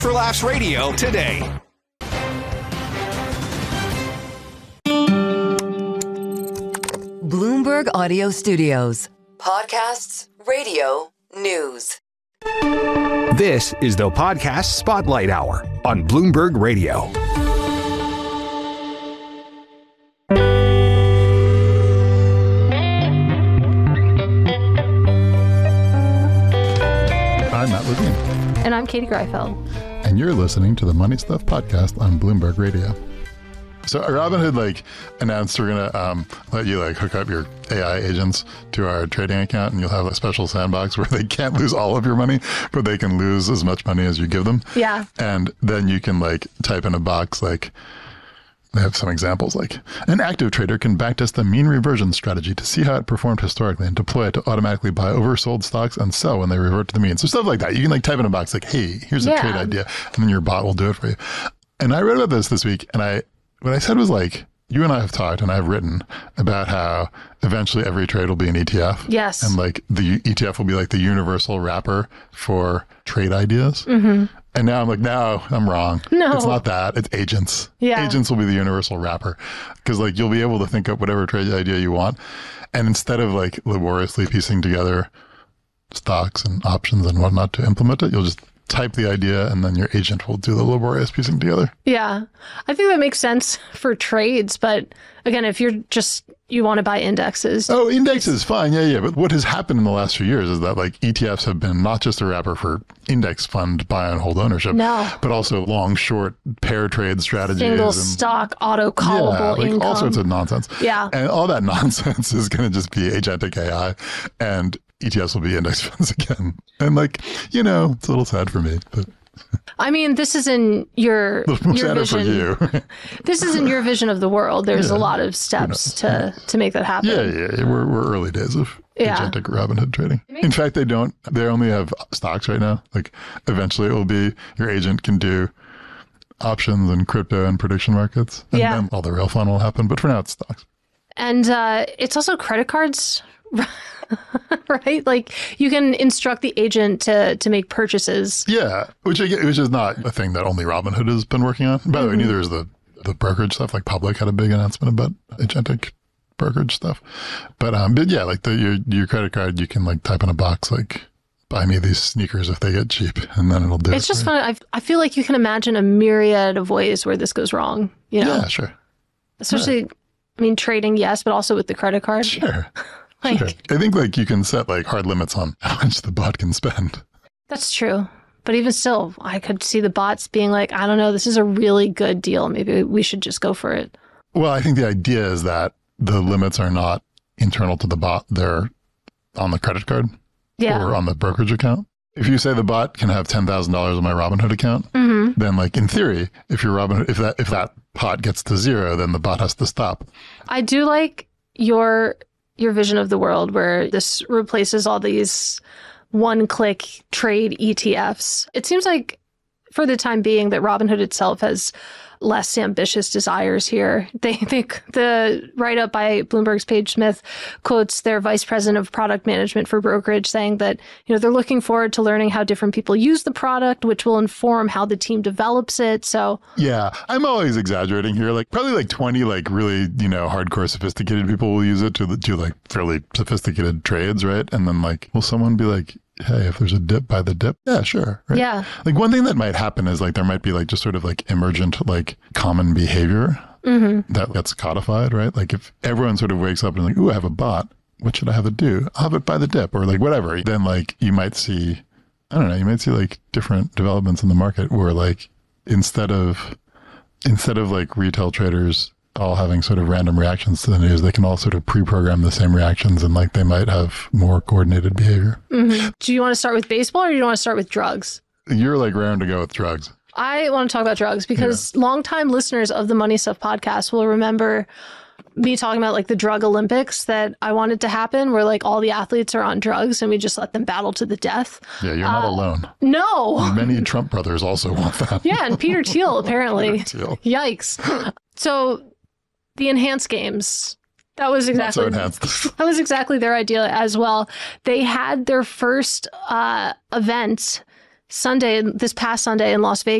For Laughs Radio today. Bloomberg Audio Studios. Podcasts, radio, news. This is the Podcast Spotlight Hour on Bloomberg Radio. I'm Matt Levine. And I'm Katie Greifeld. And you're listening to the Money Stuff Podcast on Bloomberg Radio. So Robinhood announced we're gonna let you hook up your AI agents to our trading account, and you'll have a special sandbox where they can't lose all of your money, but they can lose as much money as you give them. Yeah. And then you can type in a box they have some examples an active trader can backtest the mean reversion strategy to see how it performed historically and deploy it to automatically buy oversold stocks and sell when they revert to the mean. So stuff like that. You can type in a box hey, here's a trade idea, and then your bot will do it for you. And I read about this week, and what I said was you and I have talked and I've written about how eventually every trade will be an ETF. Yes. And the ETF will be the universal wrapper for trade ideas. Mm-hmm. And now now I'm wrong. No. It's not that. It's agents. Yeah. Agents will be the universal wrapper because you'll be able to think up whatever trade idea you want. And instead of laboriously piecing together stocks and options and whatnot to implement it, you'll just type the idea and then your agent will do the laborious piecing together. Yeah. I think that makes sense for trades. But again, if you want to buy indexes. Oh, indexes, fine. Yeah. But what has happened in the last few years is that ETFs have been not just a wrapper for index fund buy and hold ownership, but also long, short pair trade strategies. Single stock, auto-callable income. All sorts of nonsense. Yeah. And all that nonsense is going to just be agentic AI, and ETFs will be index funds again. And it's a little sad for me, but I mean, this is in your vision. For you. This is in your vision of the world. There's a lot of steps to make that happen. Yeah. We're early days of agentic Robinhood trading. In fact, they only have stocks right now. Eventually it will be your agent can do options and crypto and prediction markets. And then all the real fun will happen. But for now, it's stocks. And it's also credit cards. Right? You can instruct the agent to make purchases. Yeah, which is not a thing that only Robinhood has been working on. By the way, neither is the brokerage stuff. Public had a big announcement about agentic brokerage stuff. But yeah, your credit card, you can type in a box buy me these sneakers if they get cheap, and then it'll do it. It's just fun. I feel like you can imagine a myriad of ways where this goes wrong. Yeah, sure. Especially, I mean, trading, yes, but also with the credit card. Sure. Sure. I think you can set hard limits on how much the bot can spend. That's true. But even still, I could see the bots being I don't know, this is a really good deal. Maybe we should just go for it. Well, I think the idea is that the limits are not internal to the bot. They're on the credit card or on the brokerage account. If you say the bot can have $10,000 on my Robinhood account, then in theory, if your Robinhood, if that pot gets to zero, then the bot has to stop. I do like your vision of the world where this replaces all these one-click trade ETFs. It seems like for the time being that Robinhood itself has less ambitious desires here. They think the write-up by Bloomberg's Paige Smith quotes their vice president of product management for brokerage saying that, they're looking forward to learning how different people use the product, which will inform how the team develops it. So yeah, I'm always exaggerating here. Probably 20 really, hardcore sophisticated people will use it to do fairly sophisticated trades, right? And then will someone be hey, if there's a dip, buy the dip. Yeah, sure. Right? Yeah. One thing that might happen is there might be just sort of emergent common behavior that gets codified, right? If everyone sort of wakes up and ooh, I have a bot. What should I have it do? I'll have it buy the dip or whatever. Then you might see, I don't know, you might see different developments in the market where instead of retail traders all having sort of random reactions to the news, they can all sort of pre-program the same reactions and they might have more coordinated behavior. Mm-hmm. Do you want to start with baseball or do you want to start with drugs? You're raring to go with drugs. I want to talk about drugs because longtime listeners of the Money Stuff podcast will remember me talking about the drug Olympics that I wanted to happen where all the athletes are on drugs and we just let them battle to the death. Yeah, you're not alone. No. Many Trump brothers also want that. Yeah, and Peter Thiel apparently. Peter Thiel. Yikes. So the Enhanced Games, that was exactly that was exactly their idea as well. They had their first event Sunday, this past Sunday in Las Vegas,